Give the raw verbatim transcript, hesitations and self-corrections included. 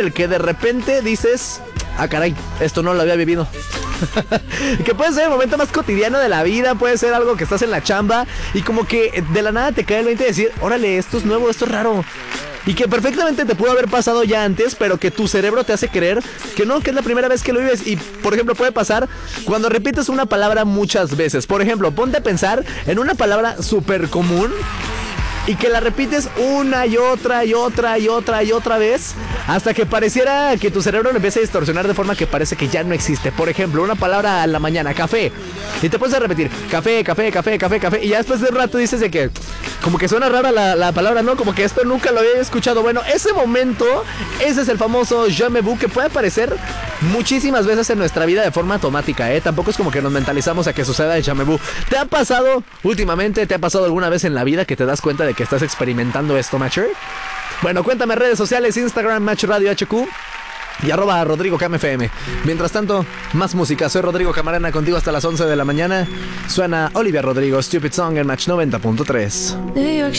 el que de repente dices, ah, caray, esto no lo había vivido. Que puede ser el momento más cotidiano de la vida, puede ser algo que estás en la chamba y como que de la nada te cae el veinte de decir, órale, esto es nuevo, esto es raro. Y que perfectamente te pudo haber pasado ya antes, pero que tu cerebro te hace creer que no, que es la primera vez que lo vives. Y, por ejemplo, puede pasar cuando repites una palabra muchas veces. Por ejemplo, ponte a pensar en una palabra súper común y que la repites una y otra y otra y otra y otra vez hasta que pareciera que tu cerebro lo empieza a distorsionar de forma que parece que ya no existe. Por ejemplo, una palabra a la mañana, café, y te puedes a repetir café, café, café, café, café, y ya después de un rato dices de que como que suena rara la, la palabra, ¿no? Como que esto nunca lo había escuchado. Bueno, ese momento, ese es el famoso jamais vu, que puede aparecer muchísimas veces en nuestra vida de forma automática, ¿eh? Tampoco es como que nos mentalizamos a que suceda el jamais vu. ¿Te ha pasado últimamente, te ha pasado alguna vez en la vida que te das cuenta de que estás experimentando esto, Matcher? Bueno, cuéntame en redes sociales, Instagram, Match Radio H Q y arroba Rodrigo Cam F M. Mientras tanto, más música. Soy Rodrigo Camarena, contigo hasta las once de la mañana. Suena Olivia Rodrigo, Stupid Song en Match noventa punto tres.